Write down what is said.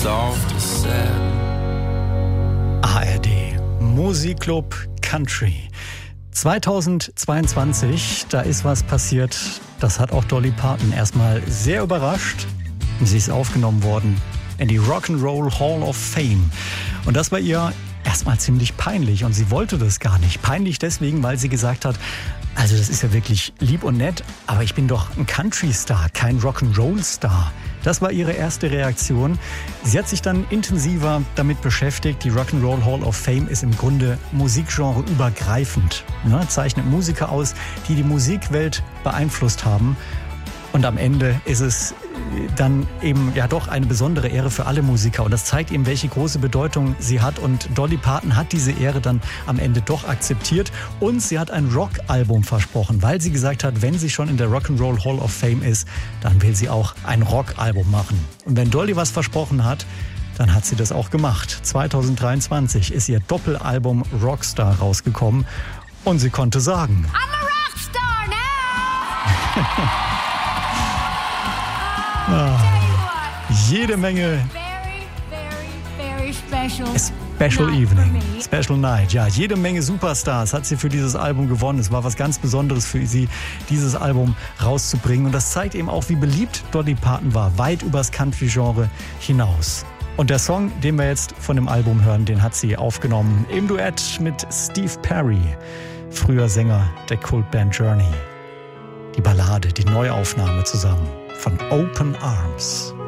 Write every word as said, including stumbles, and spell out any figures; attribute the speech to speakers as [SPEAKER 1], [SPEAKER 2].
[SPEAKER 1] A R D Musikclub Country. zweitausendzweiundzwanzig, da ist was passiert, das hat auch Dolly Parton erstmal sehr überrascht. Sie ist aufgenommen worden in die Rock'n'Roll Hall of Fame. Und das war ihr erstmal ziemlich peinlich und sie wollte das gar nicht. Peinlich deswegen, weil sie gesagt hat, also das ist ja wirklich lieb und nett, aber ich bin doch ein Country-Star, kein Rock'n'Roll-Star. Das war ihre erste Reaktion. Sie hat sich dann intensiver damit beschäftigt. Die Rock'n'Roll Hall of Fame ist im Grunde musikgenre übergreifend. Ne? Zeichnet Musiker aus, die die Musikwelt beeinflusst haben. Und am Ende ist es dann eben ja doch eine besondere Ehre für alle Musiker. Und das zeigt eben, welche große Bedeutung sie hat. Und Dolly Parton hat diese Ehre dann am Ende doch akzeptiert. Und sie hat ein Rock-Album versprochen, weil sie gesagt hat, wenn sie schon in der Rock'n'Roll Hall of Fame ist, dann will sie auch ein Rock-Album machen. Und wenn Dolly was versprochen hat, dann hat sie das auch gemacht. zweitausenddreiundzwanzig ist ihr Doppelalbum Rockstar rausgekommen. Und sie konnte sagen:
[SPEAKER 2] I'm a Rockstar now!
[SPEAKER 1] Ah, jede Menge
[SPEAKER 2] Very, very, very special.
[SPEAKER 1] Special
[SPEAKER 2] night
[SPEAKER 1] Evening,
[SPEAKER 2] for me.
[SPEAKER 1] Special Night. Ja, jede Menge Superstars hat sie für dieses Album gewonnen. Es war was ganz Besonderes für sie, dieses Album rauszubringen. Und das zeigt eben auch, wie beliebt Dolly Parton war, weit übers Country-Genre hinaus. Und der Song, den wir jetzt von dem Album hören, den hat sie aufgenommen im Duett mit Steve Perry, früher Sänger der Kultband Journey. Die Ballade, die Neuaufnahme zusammen von Open Arms.